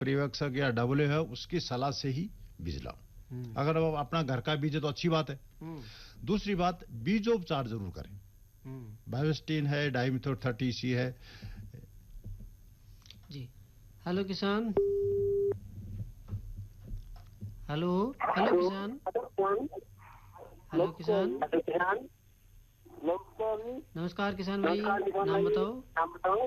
परिवेक्षक या डब्ल्यू है उसकी सलाह से ही बीज लाओ। अगर वो अपना घर का बीज है तो अच्छी बात है। दूसरी बात, बीजोपचार जरूर करें। बायोस्टीन है, डाइमिथोड 30C है जी। हेलो किसान, हेलो हेलो किसान, हेलो किसान, नमस्कार किसान भाई, नाम बताओ।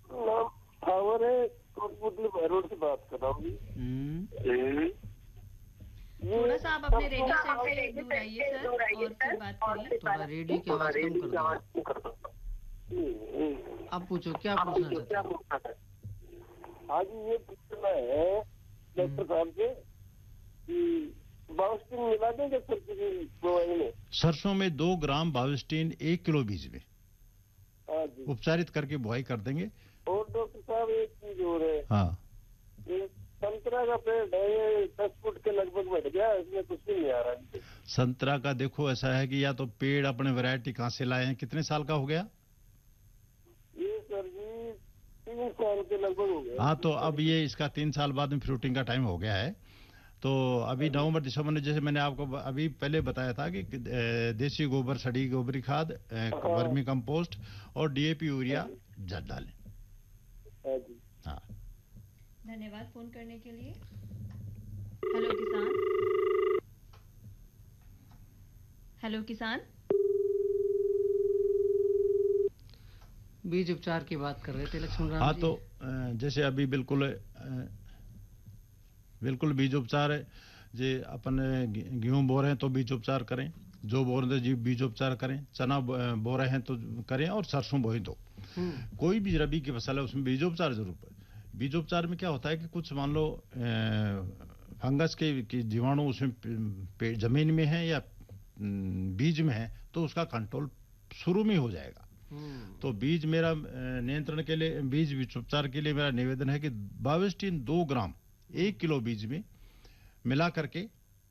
रोड से बात कर रहा हूँ। थोड़ा सा आप अपने रेडियो सेट से दूर आइए सर और फिर बात करिए। थोड़ा रेडियो की आवाज कम कर दो। आप पूछो, क्या पूछना चाहते हैं? आज ये पूछना है डॉक्टर साहब से कि बायोस्टीन मिला देंगे सर किसी दवाई में? सरसों में 2 ग्राम बायोस्टीन 1 किलो बीज में उपचारित करके बुआई कर देंगे। और डॉक्टर साहब एक चीज हो रही है। हाँ, संतरा का पेड़ है 10 फुट के लगभग बढ़ गया, इसमें कुछ भी नहीं आ रहा है। संतरा का देखो ऐसा है कि या तो पेड़ अपने वैरायटी कहाँ से लाए हैं, कितने साल का हो गया? ये सर जी 3 साल के लगभग हो गया। हाँ, तो अब ये इसका 3 साल बाद में फ्रूटिंग का टाइम हो गया है। तो अभी नवंबर दिसंबर में, जैसे मैंने आपको अभी पहले बताया था कि देसी गोबर, सड़ी गोबरी खाद, वर्मी कंपोस्ट और डीएपी यूरिया जड़ डालें। हाँ, धन्यवाद फोन करने के लिए। हेलो किसान, हेलो किसान, बीज उपचार की बात कर रहे थे लक्ष्मण राम जी। हाँ, तो जैसे अभी बिल्कुल बीज उपचार है। जे अपन गेहूं बो रहे हैं तो बीज उपचार करें, जो बो रहे हैं बीज उपचार करें, चना बो रहे हैं तो करें, और सरसों बोए तो कोई भी रबी की फसल है उसमें बीजोपचार जरूर करें। बीजोपचार में क्या होता है कि कुछ मान लो फंगस के जीवाणु उसमें जमीन में है या बीज में है तो उसका कंट्रोल शुरू में हो जाएगा। तो बीज मेरा नियंत्रण के लिए, बीज उपचार के लिए मेरा निवेदन है कि बायोस्टीन 2 ग्राम 1 किलो बीज में मिला करके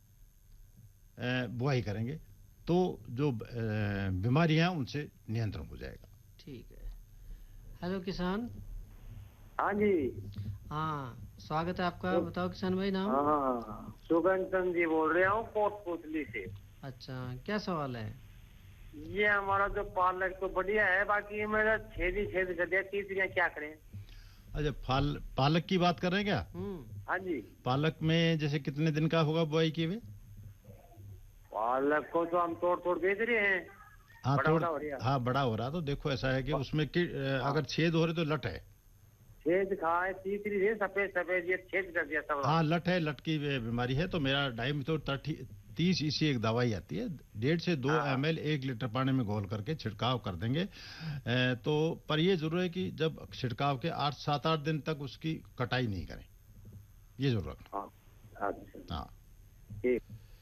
बुआई करेंगे तो जो बीमारियां उनसे नियंत्रण हो जाएगा। ठीक है। हेलो किसान। हाँ जी। हाँ, स्वागत है आपका। बताओ किसान भाई, नाम? हाँ, सुगंधन जी बोल रहा हूँ कोटपुतली से। अच्छा, क्या सवाल है? ये हमारा जो पालक तो बढ़िया है, बाकी मेरा छेद सदिया तीसरियाँ क्या करें? अच्छा, पालक की बात कर रहे हैं क्या? हाँ जी। पालक में जैसे कितने दिन का होगा बुआई किए हुए? पालक को तो हम तोड़ बेच रहे हैं। हाँ, बड़ा हो रहा। हाँ, बड़ा हो रहा। तो देखो ऐसा है कि उसमें अगर छेद हो रहे तो लट है। छेद खाए तीसरी है, सफेद ये छेद कर दिया सब। हाँ, लट है, लट की बीमारी है। तो मेरा डाइमिथोड 30 एक दवाई आती है, 1.5 से 2 ml 1 लीटर पानी में घोल करके छिड़काव कर देंगे। तो पर ये जरूर है कि जब छिड़काव के 7-8 दिन तक उसकी कटाई नहीं करें, ये जरूर रखना। हाँ, ठीक।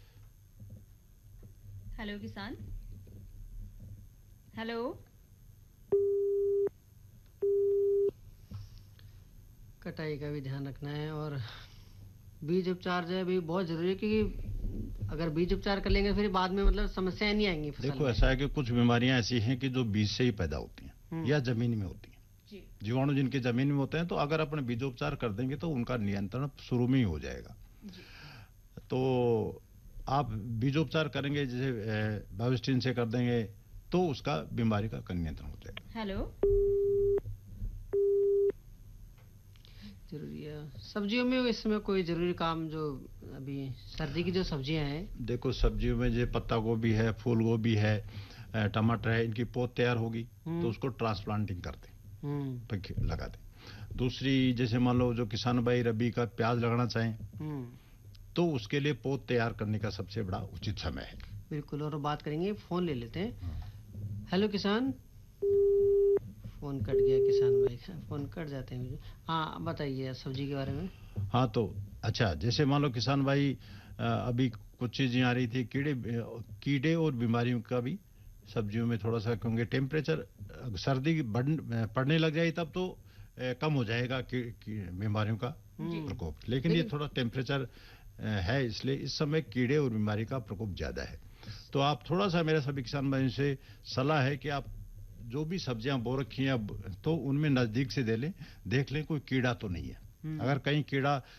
हेलो किसान, हेलो। कटाई का भी ध्यान रखना है और बीज उपचार जो है भी बहुत जरूरी है, क्योंकि अगर बीज उपचार कर लेंगे फिर बाद में मतलब समस्याएं नहीं आएंगी फसल देखो में। ऐसा है कि कुछ बीमारियां ऐसी हैं कि जो बीज से ही पैदा होती हैं या जमीन में होती हैं। जीवाणु जिनके जमीन में होते हैं, तो अगर अपने बीजोपचार कर देंगे तो उनका नियंत्रण शुरू में ही हो जाएगा। तो आप बीजोपचार करेंगे, जैसे बायोस्टीन से कर देंगे, तो उसका बीमारी का नियंत्रण हो जाएगा। हेलो। जरूरी है। सब्जियों में इसमें कोई जरूरी काम जो अभी सर्दी की जो सब्जियां हैं? देखो सब्जियों में जो पत्ता गोभी है, फूल गोभी है, टमाटर है, इनकी पौध तैयार होगी तो उसको ट्रांसप्लांटिंग कर दें, लगा दें। दूसरी, जैसे मान लो जो किसान भाई रबी का प्याज लगाना चाहें तो उसके लिए पौध तैयार करने का सबसे बड़ा उचित समय है। बिल्कुल, और बात करेंगे। फोन ले लेते हैं। हेलो किसान। फोन कट गया किसान भाई का, फोन कट जाते हैं मुझे। हाँ, बताइए सब्जी के बारे में। हाँ, तो अच्छा, जैसे मान लो किसान भाई अभी कुछ चीजें आ रही थी, कीड़े और बीमारियों का भी सब्जियों में थोड़ा सा, क्योंकि टेम्परेचर सर्दी पड़ने लग जाए तब तो कम हो जाएगा बीमारियों का प्रकोप, लेकिन ये थोड़ा टेम्परेचर है, इसलिए इस समय कीड़े और बीमारी का प्रकोप ज्यादा है। तो आप थोड़ा सा, मेरे सभी किसान भाइयों से सलाह है कि आप जो भी सब्जियां बो रखी हैं तो उनमें नजदीक से देख लें कोई कीड़ा तो नहीं है। अगर कहीं कीड़ा